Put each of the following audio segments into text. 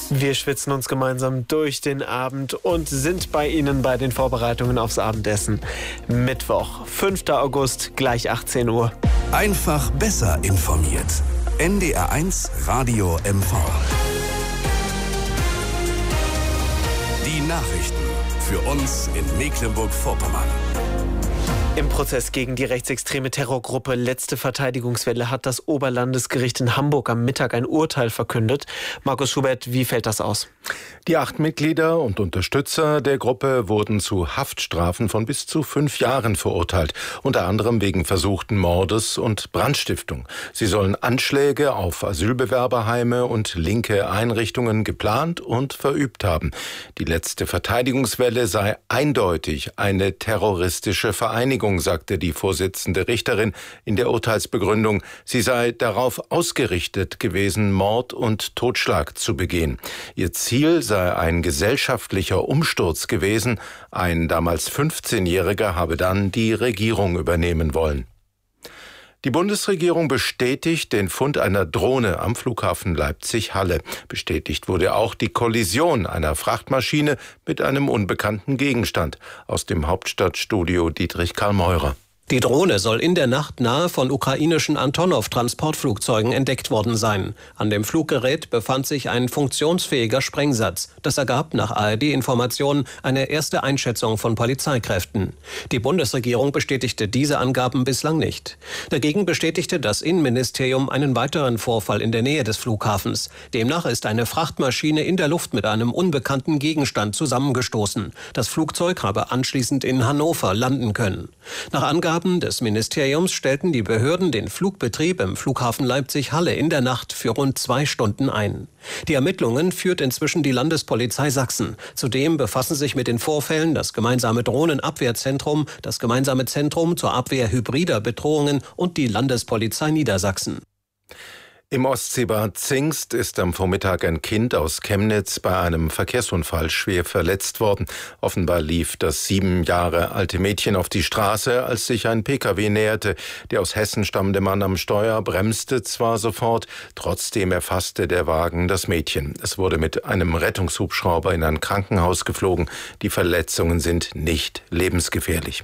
Wir schwitzen uns gemeinsam durch den Abend und sind bei Ihnen bei den Vorbereitungen aufs Abendessen. Mittwoch, 5. August, gleich 18 Uhr. Einfach besser informiert. NDR1 Radio MV. Die Nachrichten für uns in Mecklenburg-Vorpommern. Im Prozess gegen die rechtsextreme Terrorgruppe Letzte Verteidigungswelle hat das Oberlandesgericht in Hamburg am Mittag ein Urteil verkündet. Markus Schubert, wie fällt das aus? Die 8 Mitglieder und Unterstützer der Gruppe wurden zu Haftstrafen von bis zu 5 Jahren verurteilt, unter anderem wegen versuchten Mordes und Brandstiftung. Sie sollen Anschläge auf Asylbewerberheime und linke Einrichtungen geplant und verübt haben. Die Letzte Verteidigungswelle sei eindeutig eine terroristische Vereinigung, sagte die Vorsitzende Richterin in der Urteilsbegründung. Sie sei darauf ausgerichtet gewesen, Mord und Totschlag zu begehen. Ihr Ziel sei ein gesellschaftlicher Umsturz gewesen. Ein damals 15-Jähriger habe dann die Regierung übernehmen wollen. Die Bundesregierung bestätigt den Fund einer Drohne am Flughafen Leipzig-Halle. Bestätigt wurde auch die Kollision einer Frachtmaschine mit einem unbekannten Gegenstand. Aus dem Hauptstadtstudio Dietrich Karl Meurer. Die Drohne soll in der Nacht nahe von ukrainischen Antonov-Transportflugzeugen entdeckt worden sein. An dem Fluggerät befand sich ein funktionsfähiger Sprengsatz. Das ergab nach ARD-Informationen eine erste Einschätzung von Polizeikräften. Die Bundesregierung bestätigte diese Angaben bislang nicht. Dagegen bestätigte das Innenministerium einen weiteren Vorfall in der Nähe des Flughafens. Demnach ist eine Frachtmaschine in der Luft mit einem unbekannten Gegenstand zusammengestoßen. Das Flugzeug habe anschließend in Hannover landen können. Nach Angaben des Ministeriums stellten die Behörden den Flugbetrieb im Flughafen Leipzig-Halle in der Nacht für rund 2 Stunden ein. Die Ermittlungen führt inzwischen die Landespolizei Sachsen. Zudem befassen sich mit den Vorfällen das gemeinsame Drohnenabwehrzentrum, das gemeinsame Zentrum zur Abwehr hybrider Bedrohungen und die Landespolizei Niedersachsen. Im Ostseebad Zingst ist am Vormittag ein Kind aus Chemnitz bei einem Verkehrsunfall schwer verletzt worden. Offenbar lief das 7 Jahre alte Mädchen auf die Straße, als sich ein Pkw näherte. Der aus Hessen stammende Mann am Steuer bremste zwar sofort, trotzdem erfasste der Wagen das Mädchen. Es wurde mit einem Rettungshubschrauber in ein Krankenhaus geflogen. Die Verletzungen sind nicht lebensgefährlich.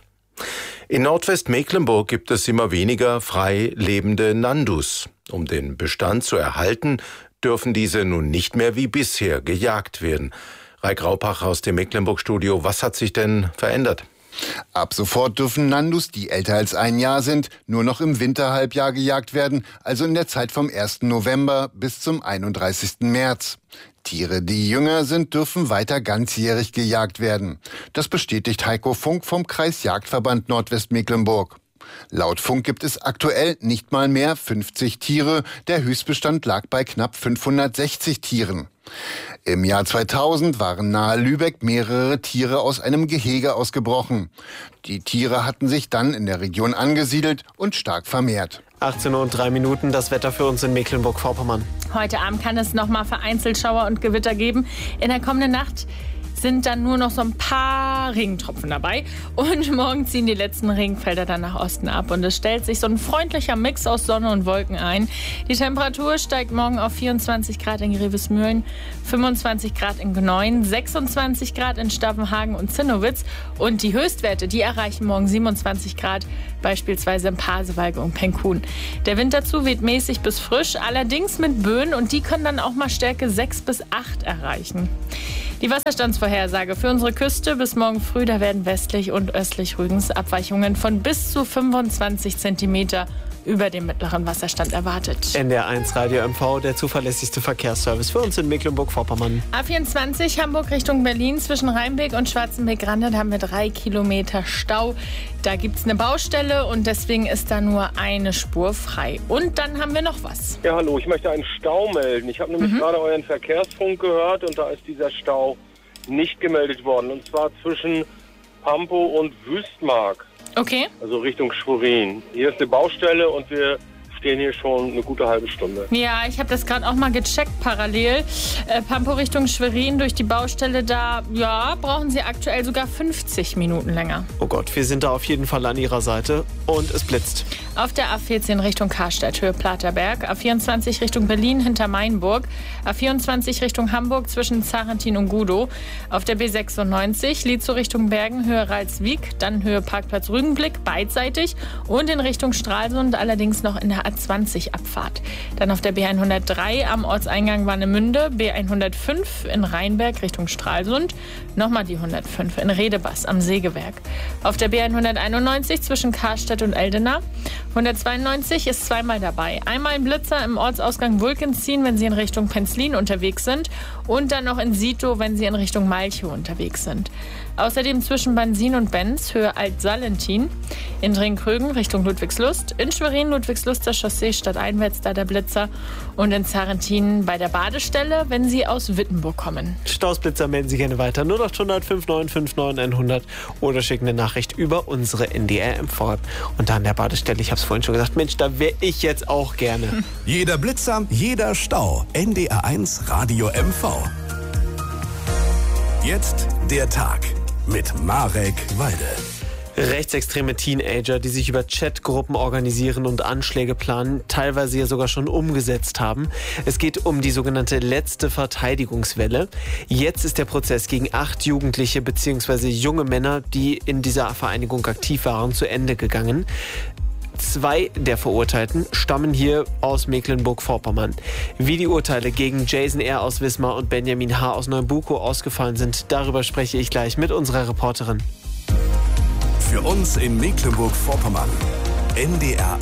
In Nordwestmecklenburg gibt es immer weniger frei lebende Nandus. Um den Bestand zu erhalten, dürfen diese nun nicht mehr wie bisher gejagt werden. Raik Raupach aus dem Mecklenburg-Studio, was hat sich denn verändert? Ab sofort dürfen Nandus, die älter als 1 Jahr sind, nur noch im Winterhalbjahr gejagt werden, also in der Zeit vom 1. November bis zum 31. März. Tiere, die jünger sind, dürfen weiter ganzjährig gejagt werden. Das bestätigt Heiko Funk vom Kreisjagdverband Nordwestmecklenburg. Laut Funk gibt es aktuell nicht mal mehr 50 Tiere. Der Höchstbestand lag bei knapp 560 Tieren. Im Jahr 2000 waren nahe Lübeck mehrere Tiere aus einem Gehege ausgebrochen. Die Tiere hatten sich dann in der Region angesiedelt und stark vermehrt. 18:03 Uhr, das Wetter für uns in Mecklenburg-Vorpommern. Heute Abend kann es noch mal vereinzelt Schauer und Gewitter geben. In der kommenden Nacht sind dann nur noch so ein paar Regentropfen dabei. Und morgen ziehen die letzten Regenfelder dann nach Osten ab. Und es stellt sich so ein freundlicher Mix aus Sonne und Wolken ein. Die Temperatur steigt morgen auf 24 Grad in Grevesmühlen, 25 Grad in Gneuen, 26 Grad in Stavenhagen und Zinnowitz. Und die Höchstwerte, die erreichen morgen 27 Grad, beispielsweise in Pasewalk und Penkhuhn. Der Wind dazu weht mäßig bis frisch, allerdings mit Böen. Und die können dann auch mal Stärke 6 bis 8 erreichen. Die Wasserstandsvorhersage für unsere Küste bis morgen früh, da werden westlich und östlich Rügens Abweichungen von bis zu 25 Zentimeter über dem mittleren Wasserstand erwartet. NDR1 Radio MV, der zuverlässigste Verkehrsservice für uns in Mecklenburg-Vorpommern. A24 Hamburg Richtung Berlin zwischen Rheinbeck und Schwarzenbeck-Rande, da haben wir 3 Kilometer Stau. Da gibt es eine Baustelle und deswegen ist da nur eine Spur frei. Und dann haben wir noch was. Ja, hallo, ich möchte einen Stau melden. Ich habe nämlich gerade euren Verkehrsfunk gehört und da ist dieser Stau nicht gemeldet worden. Und zwar zwischen Pampow und Wüstmark. Okay. Also Richtung Schwerin. Hier ist eine Baustelle und wir stehen hier schon eine gute halbe Stunde. Ja, ich habe das gerade auch mal gecheckt parallel. Pampow Richtung Schwerin durch die Baustelle, da brauchen Sie aktuell sogar 50 Minuten länger. Oh Gott, wir sind da auf jeden Fall an Ihrer Seite und es blitzt. Auf der A14 Richtung Karstadt, Höhe Platerberg. A24 Richtung Berlin hinter Mainburg. A24 Richtung Hamburg zwischen Zarentin und Gudow. Auf der B96 Lietzow Richtung Bergen, Höhe Ralswiek. Dann Höhe Parkplatz Rügenblick, beidseitig. Und in Richtung Stralsund allerdings noch in der A20 Abfahrt. Dann auf der B103 am Ortseingang Warnemünde. B105 in Rheinberg Richtung Stralsund. Nochmal die 105 in Redebass am Sägewerk. Auf der B191 zwischen Karstadt und Eldena. 192 ist zweimal dabei. Einmal ein Blitzer im Ortsausgang Wulkenzien, wenn Sie in Richtung Penzlin unterwegs sind. Und dann noch in Sito, wenn Sie in Richtung Malchow unterwegs sind. Außerdem zwischen Bansin und Benz, Höhe Alt-Salentin. In Dringkrögen Richtung Ludwigslust. In Schwerin Ludwigsluster Chaussee stadteinwärts da der Blitzer. Und in Zarentin bei der Badestelle, wenn Sie aus Wittenburg kommen. Stausblitzer melden Sie gerne weiter. 0800 5959 100 oder schicken eine Nachricht über unsere NDR MV-App. Und da an der Badestelle, ich habe es vorhin schon gesagt, Mensch, da wäre ich jetzt auch gerne. Jeder Blitzer, jeder Stau. NDR1 Radio MV. Jetzt der Tag mit Marek Walde. Rechtsextreme Teenager, die sich über Chatgruppen organisieren und Anschläge planen, teilweise ja sogar schon umgesetzt haben. Es geht um die sogenannte letzte Verteidigungswelle. Jetzt ist der Prozess gegen 8 Jugendliche bzw. junge Männer, die in dieser Vereinigung aktiv waren, zu Ende gegangen. 2 der Verurteilten stammen hier aus Mecklenburg-Vorpommern. Wie die Urteile gegen Jason R. aus Wismar und Benjamin H. aus Neubuko ausgefallen sind, darüber spreche ich gleich mit unserer Reporterin. Für uns in Mecklenburg-Vorpommern. NDR